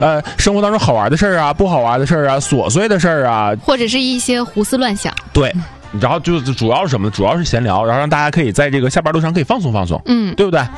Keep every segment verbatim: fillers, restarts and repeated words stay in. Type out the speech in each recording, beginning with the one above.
呃，生活当中好玩的事儿啊，不好玩的事儿啊，琐碎的事儿啊， 或者是一些胡思乱想。 对，然后就主要是什么呢？主要是闲聊，然后让大家可以在这个下班路上可以放松放松， 嗯， 对不对？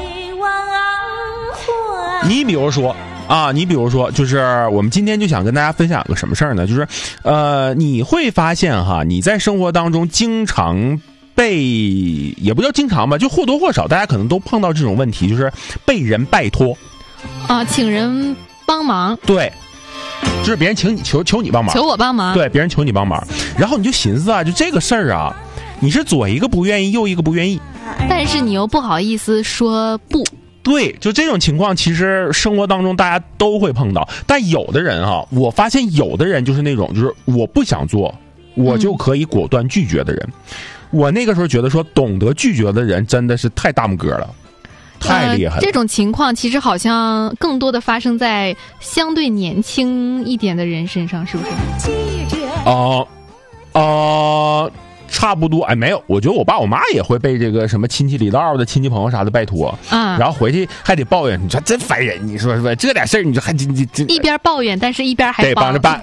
你比如说啊，你比如说，就是我们今天就想跟大家分享个什么事儿呢？就是，呃，你会发现哈，你在生活当中经常被，也不叫经常吧，就或多或少，大家可能都碰到这种问题，就是被人拜托啊，请人帮忙， 对，就是别人请你求求你帮忙， 求我帮忙， 对，别人求你帮忙，然后你就寻思啊，就这个事儿啊，你是左一个不愿意，右一个不愿意， 但是你又不好意思说不。 对，就这种情况，其实生活当中大家都会碰到。但有的人啊，我发现有的人就是那种，就是我不想做，我就可以果断拒绝的人。嗯、我那个时候觉得说，懂得拒绝的人真的是太大拇哥了，太厉害了。 呃、这种情况其实好像更多的发生在相对年轻一点的人身上，是不是？ 哦、呃，哦、呃。差不多，哎，没有，我觉得我爸我妈也会被这个什么亲戚里道的亲戚朋友啥的拜托， 嗯， 然后回去还得抱怨，你说真烦人，你说说这点事儿，你说还这这一边抱怨，但是一边还得帮着办。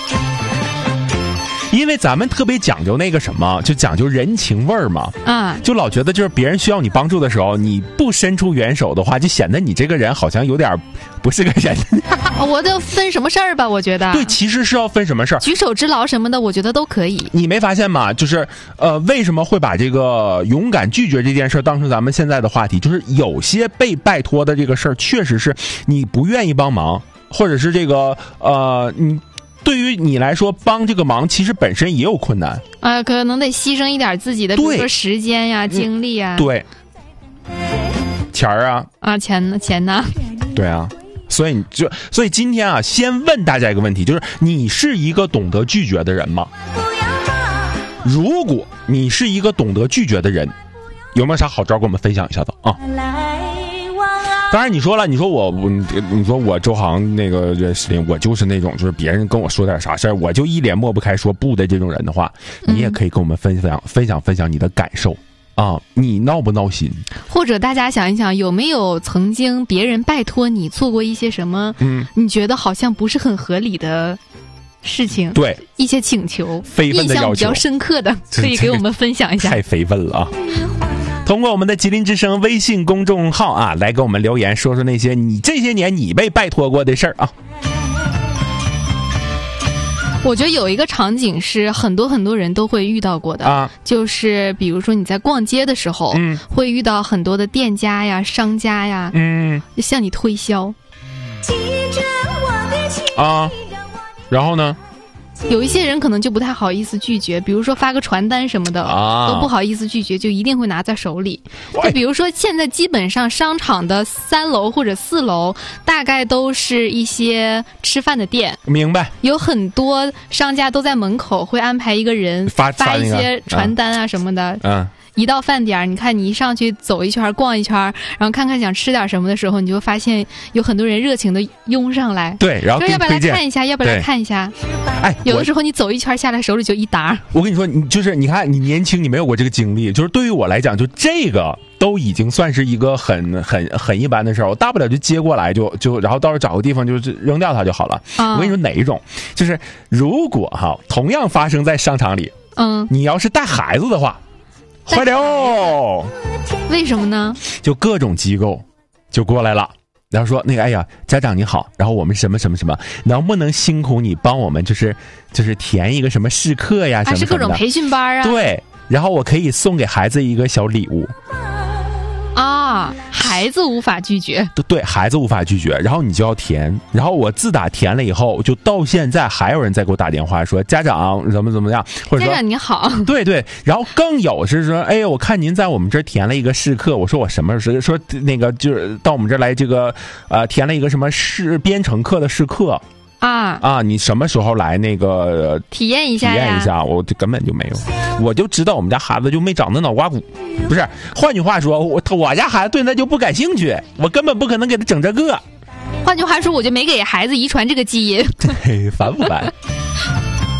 因为咱们特别讲究那个什么，就讲究人情味儿嘛， 啊、 嗯，就老觉得就是别人需要你帮助的时候，你不伸出援手的话，就显得你这个人好像有点不是个人。 我就分什么事儿吧，我觉得。 对，其实是要分什么事儿， 举手之劳什么的，我觉得都可以。 你没发现吗？就是呃，为什么会把这个勇敢拒绝这件事当成咱们现在的话题？就是有些被拜托的这个事儿，确实是你不愿意帮忙，或者是这个呃，你。对于你来说，帮这个忙其实本身也有困难啊、呃，可能得牺牲一点自己的，比如说时间呀、精力呀， 对，钱儿啊啊，钱呢？钱呢？ 对啊，所以你就所以今天啊，先问大家一个问题，就是你是一个懂得拒绝的人吗？如果你是一个懂得拒绝的人，有没有啥好招跟我们分享一下的啊？当然你说了，你说我我你说我周航那个视频，我就是那种就是别人跟我说点啥事儿，我就一脸抹不开说不的这种人的话，你也可以跟我们分享、嗯、分享分享你的感受啊，你闹不闹心？ 或者大家想一想，有没有曾经别人拜托你做过一些什么，嗯，你觉得好像不是很合理的事情？ 对， 一些请求， 非分的要求， 印象比较深刻的，可以给我们分享一下。 太非分了啊！通过我们的吉林之声微信公众号啊，来给我们留言，说说那些你这些年你被拜托过的事儿啊。 我觉得有一个场景是很多很多人都会遇到过的啊，就是比如说你在逛街的时候，嗯，会遇到很多的店家呀、商家呀，嗯，就向你推销。 啊，然后呢？ 有一些人可能就不太好意思拒绝，比如说发个传单什么的、啊、都不好意思拒绝，就一定会拿在手里。就比如说现在基本上商场的三楼或者四楼大概都是一些吃饭的店， 明白？ 有很多商家都在门口会安排一个人发发一些传单啊什么的，嗯。一到饭点，你看你一上去走一圈逛一圈，然后看看想吃点什么的时候，你就发现有很多人热情的拥上来， 对，然后要不要来看一下，要不要来看一下？ 哎， 有的时候你走一圈下来手里就一沓。 我跟你说，你就是你看你年轻，你没有过这个经历，就是对于我来讲，就这个都已经算是一个很很很一般的事儿，我大不了就接过来就就，然后到时候找个地方就是扔掉它就好了。嗯、我跟你说哪一种，就是如果哈同样发生在商场里，嗯，你要是带孩子的话。坏了， 为什么呢？ 就各种机构就过来了，然后说那个哎呀，家长你好，然后我们什么什么什么，能不能辛苦你帮我们就是就是填一个什么试课呀，什么什么的， 还是各种培训班啊？ 对，然后我可以送给孩子一个小礼物。 啊，孩子无法拒绝， 对对，孩子无法拒绝，然后你就要填，然后我自打填了以后，就到现在还有人在给我打电话说家长怎么怎么样，或者说家长你好， 对对，然后更有是说，哎呀，我看您在我们这儿填了一个试课，我说我什么时说那个就是到我们这儿来这个呃填了一个什么试编程课的试课。 啊啊！你什么时候来那个体验一下呀？ 体验一下，我就根本就没有，我就知道我们家孩子就没长那脑瓜骨，不是？换句话说，我我家孩子对那就不感兴趣，我根本不可能给他整这个。 换句话说，我就没给孩子遗传这个基因。 对，烦不烦？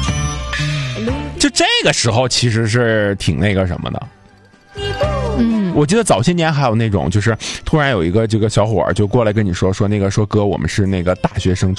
就这个时候其实是挺那个什么的。 嗯， 我记得早些年还有那种，就是突然有一个这个小伙就过来跟你说说那个说哥，我们是那个大学生